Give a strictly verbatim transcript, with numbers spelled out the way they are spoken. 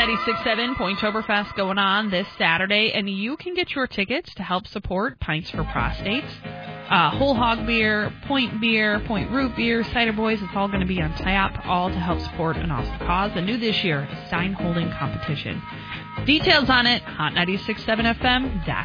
ninety-six point seven Pointtoberfest going on this Saturday, and you can get your tickets to help support Pints for Prostates. Uh, whole hog beer, Point beer, Point root beer, cider boys, it's all going to be on tap, all to help support an awesome cause. And new this year, the Stein Holding Competition. Details on it, hot nine six seven F M dot